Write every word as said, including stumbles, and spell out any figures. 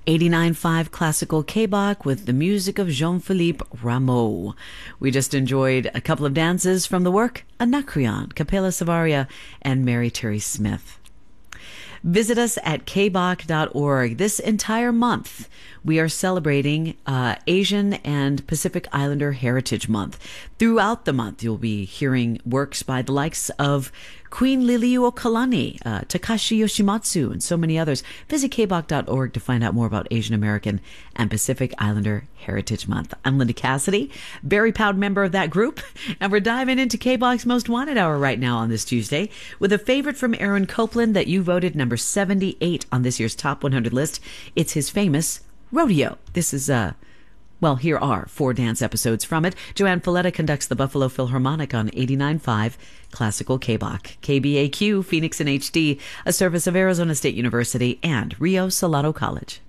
eighty-nine point five Classical K-Bach with the music of Jean-Philippe Rameau. We just enjoyed a couple of dances from the work Anacreon, Capella Savaria, and Mary Terry Smith. Visit us at k bach dot org. This entire month, we are celebrating uh, Asian and Pacific Islander Heritage Month. Throughout the month, you'll be hearing works by the likes of Queen Liliuokalani, uh, Takashi Yoshimatsu, and so many others. Visit k bach dot org to find out more about Asian American and Pacific Islander Heritage Month. I'm Linda Cassidy, very proud member of that group, and we're diving into K-Bach's Most Wanted Hour right now on this Tuesday with a favorite from Aaron Copland that you voted number seventy-eight on this year's Top one hundred list. It's his famous Rodeo. This is, uh, well, here are four dance episodes from it. Joanne Folletta conducts the Buffalo Philharmonic on eighty-nine point five Classical K-Bach. K B A Q, Phoenix in H D, a service of Arizona State University and Rio Salado College.